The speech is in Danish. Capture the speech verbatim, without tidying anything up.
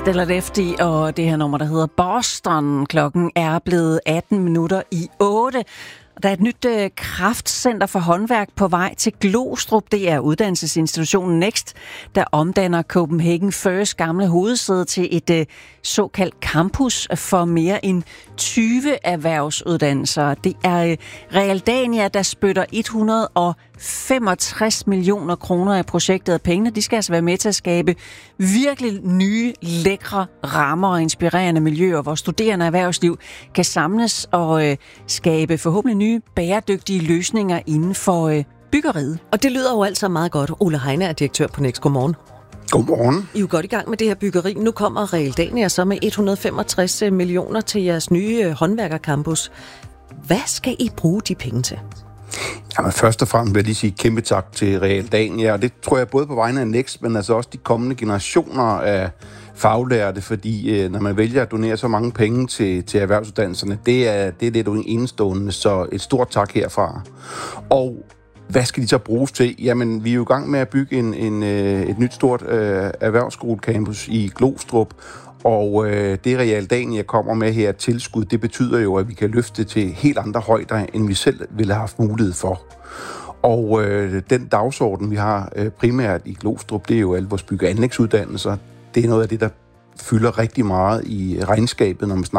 Stella Lefty og det her nummer, der hedder Boston. Klokken er blevet atten minutter i otte. Der er et nyt øh, kraftcenter for håndværk på vej til Glostrup. Det er uddannelsesinstitutionen Next, der omdanner Copenhagen First gamle hovedsæde til et øh, såkaldt campus for mere end tyve erhvervsuddannelser. Det er øh, Realdania, der spytter et hundrede og femogtres millioner kroner af projektet af pengene. De skal altså være med til at skabe virkelig nye, lækre rammer og inspirerende miljøer, hvor studerende og erhvervsliv kan samles og øh, skabe forhåbentlig nye, bæredygtige løsninger inden for øh, byggeriet. Og det lyder jo altså meget godt. Ole Heine er direktør på Next. Godmorgen. Godmorgen. I er jo godt i gang med det her byggeri. Nu kommer Realdania så med et hundrede og femogtres millioner til jeres nye håndværkercampus. Hvad skal I bruge de penge til? Jamen, først og fremmest vil jeg lige sige kæmpe tak til Realdania, og det tror jeg både på vegne af Next, men altså også de kommende generationer af faglærte, fordi øh, når man vælger at donere så mange penge til, til erhvervsuddannelserne, det er, det er lidt enestående, så et stort tak herfra. Og hvad skal de så bruges til? Jamen, vi er jo i gang med at bygge en, en, øh, et nyt stort øh, erhvervsskolecampus i Glostrup, og øh, det Realdania kommer med her tilskud, det betyder jo, at vi kan løfte til helt andre højder, end vi selv ville have haft mulighed for. Og øh, den dagsorden, vi har øh, primært i Glostrup, det er jo alle vores bygge- og anlægsuddannelser. Det er noget af det, der fylder rigtig meget i regnskabet, når man snakker